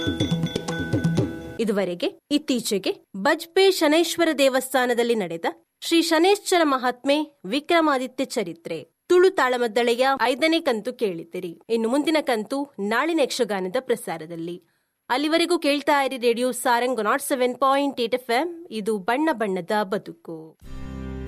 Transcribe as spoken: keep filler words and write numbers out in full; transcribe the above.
ಇದುವರೆಗೆ ಇತ್ತೀಚೆಗೆ ಬಜ್ಪೆ ಶನೈಶ್ವರ ದೇವಸ್ಥಾನದಲ್ಲಿ ನಡೆದ ಶ್ರೀ ಶನೈಶ್ಚರ ಮಹಾತ್ಮೆ ವಿಕ್ರಮಾದಿತ್ಯ ಚರಿತ್ರೆ ತುಳು ತಾಳಮದ್ದಳೆಯ ಐದನೇ ಕಂತು ಕೇಳಿದಿರಿ. ಇನ್ನು ಮುಂದಿನ ಕಂತು ನಾಳಿನ ಯಕ್ಷಗಾನದ ಪ್ರಸಾರದಲ್ಲಿ. ಅಲ್ಲಿವರೆಗೂ ಕೇಳ್ತಾ ಇರಿ radio Sarang not seven point eight F M. ಇದು ಬಣ್ಣ ಬಣ್ಣದ ಬದುಕು.